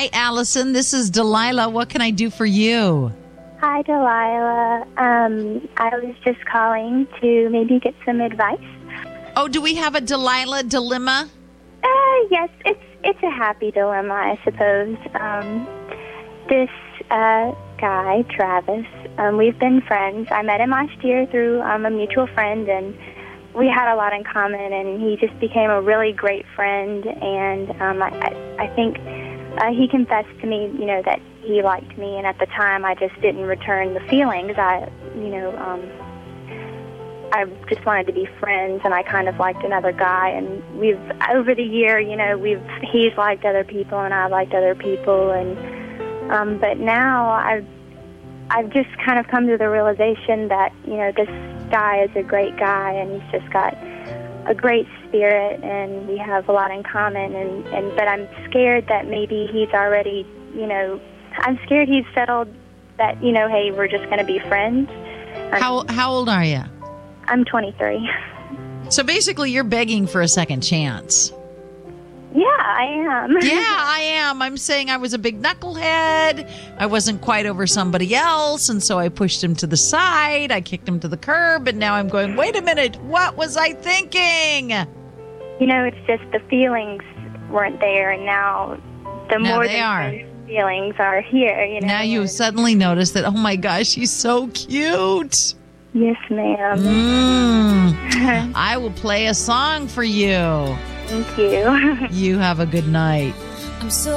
Hi, Allison. This is Delilah. What can I do for you? Hi, Delilah. I was just calling to maybe get some advice. Oh, do we have a Delilah dilemma? Yes, it's a happy dilemma, I suppose. This guy, Travis, we've been friends. I met him last year through a mutual friend, and we had a lot in common, and he just became a really great friend, and I think he confessed to me, that he liked me, and at the time I just didn't return the feelings. I just wanted to be friends, and I kind of liked another guy, and we've, over the year, he's liked other people, and I liked other people, and but now I've just kind of come to the realization that, this guy is a great guy, and he's just got a great spirit, and we have a lot in common, but I'm scared that maybe he's already, I'm scared he's settled that, hey, we're just going to be friends. How old are you? I'm 23. So basically you're begging for a second chance. Yeah, I am. Yeah, I am. I'm saying I was a big knucklehead. I wasn't quite over somebody else, and so I pushed him to the side. I kicked him to the curb, and now I'm going, wait a minute, what was I thinking? It's just the feelings weren't there, and now more they are. Feelings are here. Now you suddenly notice that, oh my gosh, he's so cute. Yes, ma'am. I will play a song for you. Thank you. You have a good night. I'm so